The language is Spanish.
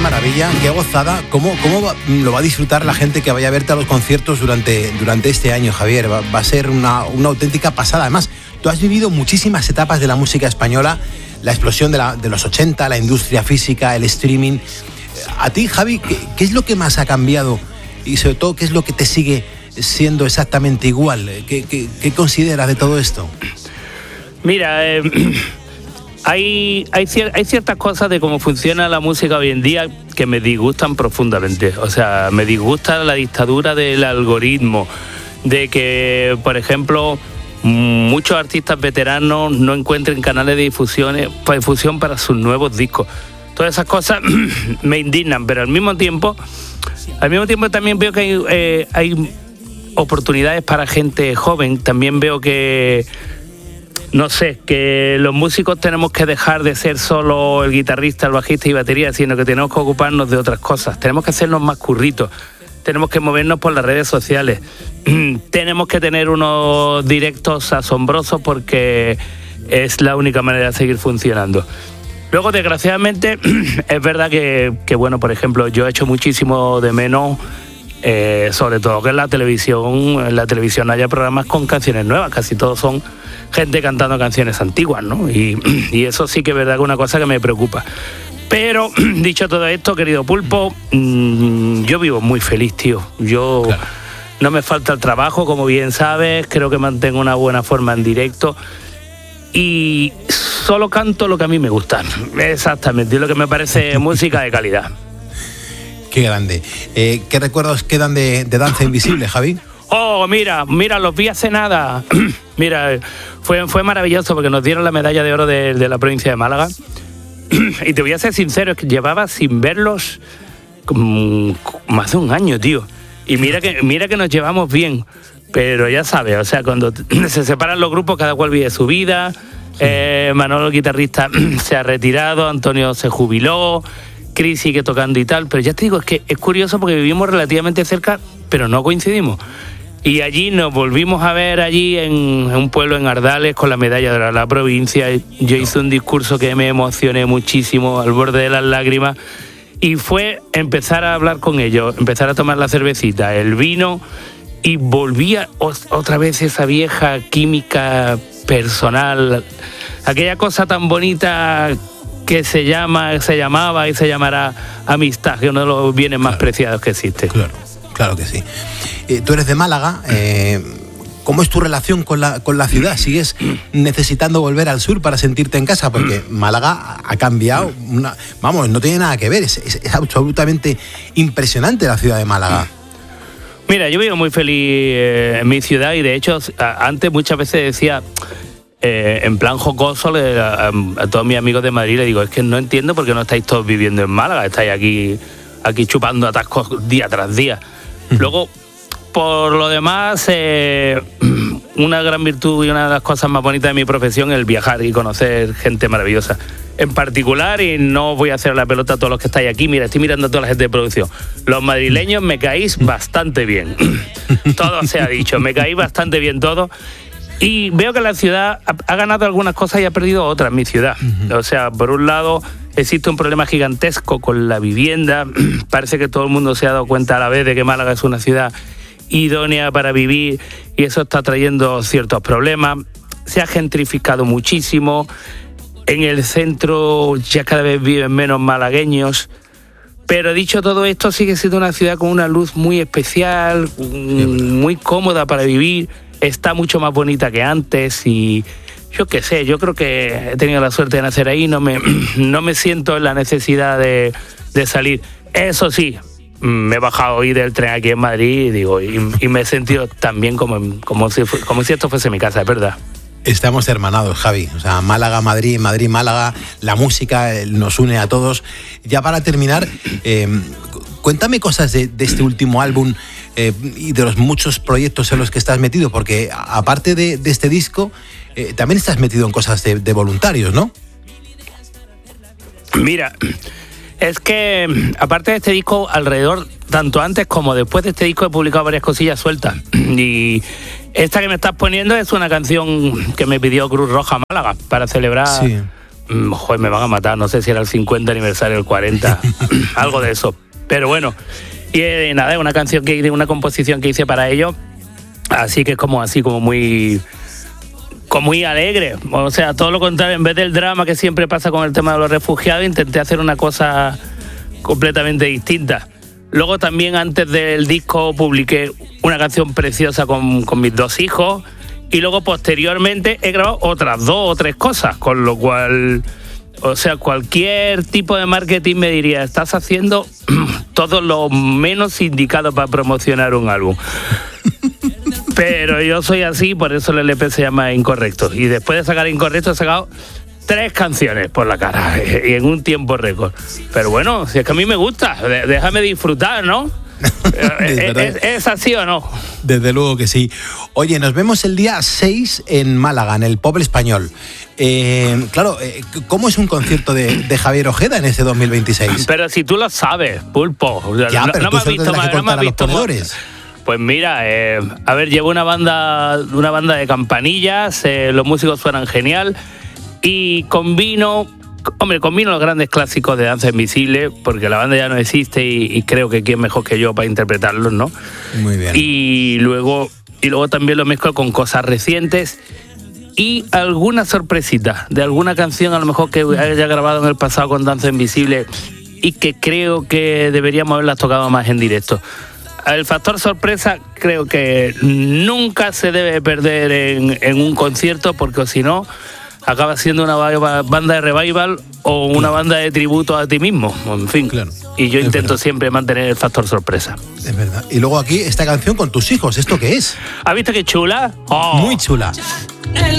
maravilla, qué gozada. ¿Cómo lo va a disfrutar la gente que vaya a verte a los conciertos durante este año, Javier? Va a ser una auténtica pasada. Además, tú has vivido muchísimas etapas de la música española, la explosión de los 80, la industria física, el streaming. A ti, Javi, ¿qué es lo que más ha cambiado? Y sobre todo, ¿qué es lo que te sigue siendo exactamente igual? ¿Qué consideras de todo esto? Mira, hay ciertas cosas de cómo funciona la música hoy en día que me disgustan profundamente. O sea, me disgusta la dictadura del algoritmo, de que, por ejemplo, muchos artistas veteranos no encuentren canales de difusión para sus nuevos discos. Todas esas cosas me indignan, pero al mismo tiempo también veo que hay oportunidades para gente joven. También veo que, no sé, que los músicos tenemos que dejar de ser solo el guitarrista, el bajista y batería, sino que tenemos que ocuparnos de otras cosas. Tenemos que hacernos más curritos. Tenemos que movernos por las redes sociales. Tenemos que tener unos directos asombrosos porque es la única manera de seguir funcionando. Luego, desgraciadamente, es verdad que bueno, por ejemplo, yo he hecho muchísimo de menos, sobre todo que en la televisión haya programas con canciones nuevas. Casi todos son gente cantando canciones antiguas, ¿no? Y eso sí que es verdad que es una cosa que me preocupa. Pero, dicho todo esto, querido Pulpo, yo vivo muy feliz, tío. Claro. No me falta el trabajo, como bien sabes, creo que mantengo una buena forma en directo y solo canto lo que a mí me gusta. Exactamente, lo que me parece música de calidad. Qué grande. ¿Qué recuerdos quedan de Danza Invisible, Javi? Oh, mira, los vi hace nada. Mira, fue maravilloso porque nos dieron la medalla de oro de la provincia de Málaga. Y te voy a ser sincero, es que llevaba sin verlos más de un año, tío. Y mira que nos llevamos bien, pero ya sabes, o sea, cuando se separan los grupos, cada cual vive su vida. Manolo, el guitarrista, se ha retirado, Antonio se jubiló, Cris sigue tocando y tal, pero ya te digo, es que es curioso porque vivimos relativamente cerca, pero no coincidimos. Y allí nos volvimos a ver allí en un pueblo en Ardales con la medalla de la provincia. Yo hice un discurso que me emocioné muchísimo, al borde de las lágrimas, y fue empezar a hablar con ellos, empezar a tomar la cervecita, el vino, y volvía otra vez esa vieja química personal, aquella cosa tan bonita que se llamaba y se llamará amistad, que es uno de los bienes más preciados que existe. Claro que sí. Tú eres de Málaga. ¿Cómo es tu relación con la ciudad? ¿Sigues necesitando volver al sur para sentirte en casa? Porque Málaga ha cambiado. No tiene nada que ver. Es absolutamente impresionante la ciudad de Málaga. Mira, yo vivo muy feliz en mi ciudad y de hecho antes muchas veces decía, en plan jocoso, a todos mis amigos de Madrid le digo, es que no entiendo por qué no estáis todos viviendo en Málaga, estáis aquí chupando atascos día tras día. Luego, por lo demás, una gran virtud y una de las cosas más bonitas de mi profesión es el viajar y conocer gente maravillosa. En particular, y no voy a hacer la pelota a todos los que estáis aquí, mira, estoy mirando a toda la gente de producción. Los madrileños me caís bastante bien. Todo se ha dicho, me caís bastante bien todo. Y veo que la ciudad ha ganado algunas cosas y ha perdido otras, mi ciudad. O sea, por un lado, existe un problema gigantesco con la vivienda. Parece que todo el mundo se ha dado cuenta a la vez de que Málaga es una ciudad idónea para vivir y eso está trayendo ciertos problemas. Se ha gentrificado muchísimo. En el centro ya cada vez viven menos malagueños. Pero dicho todo esto, sigue siendo una ciudad con una luz muy especial, muy cómoda para vivir. Está mucho más bonita que antes y yo qué sé, yo creo que he tenido la suerte de nacer ahí, no me siento en la necesidad de salir. Eso sí, me he bajado hoy del tren aquí en Madrid y me he sentido también como si esto fuese mi casa, es verdad. Estamos hermanados, Javi. O sea, Málaga, Madrid, Madrid, Málaga, la música nos une a todos. Ya para terminar, cuéntame cosas de este último álbum y de los muchos proyectos en los que estás metido, porque aparte de este disco, también estás metido en cosas de voluntarios, ¿no? Mira, es que aparte de este disco, alrededor, tanto antes como después de este disco, he publicado varias cosillas sueltas. Y esta que me estás poniendo es una canción que me pidió Cruz Roja Málaga para celebrar joder, me van a matar, no sé si era el 50 aniversario, el 40, algo de eso. Pero bueno, y nada, es una canción una composición que hice para ellos, así que es como muy alegre. O sea, todo lo contrario, en vez del drama que siempre pasa con el tema de los refugiados, intenté hacer una cosa completamente distinta. Luego también, antes del disco, publiqué una canción preciosa con mis 2 hijos, y luego posteriormente he grabado otras 2 o 3 cosas, con lo cual, o sea, cualquier tipo de marketing me diría, estás haciendo todo lo menos indicado para promocionar un álbum. Pero yo soy así, por eso el LP se llama Incorrecto. Y después de sacar Incorrecto he sacado 3 canciones por la cara y en un tiempo récord. Pero bueno, si es que a mí me gusta, déjame disfrutar, ¿no? ¿Es así o no? Desde luego que sí. Oye, nos vemos el día 6 en Málaga, en el Pop Español. Claro, ¿cómo es un concierto de Javier Ojeda en este 2026? Pero si tú lo sabes, Pulpo. Ya, pero tú solo tendrás que contar a los ponedores. Pues mira, a ver, llevo una banda de campanillas, los músicos suenan genial, y combino los grandes clásicos de Danza Invisible, porque la banda ya no existe y creo que quién mejor que yo para interpretarlos, ¿no? Muy bien. Y luego también lo mezclo con cosas recientes y alguna sorpresita de alguna canción a lo mejor que haya grabado en el pasado con Danza Invisible y que creo que deberíamos haberlas tocado más en directo. El factor sorpresa creo que nunca se debe perder en un concierto, porque si no acaba siendo una banda de revival o una banda de tributo a ti mismo, en fin. Claro, y yo intento siempre mantener el factor sorpresa. Es verdad. Y luego aquí esta canción con tus hijos, ¿esto qué es? ¿Has visto qué chula? Muy chula.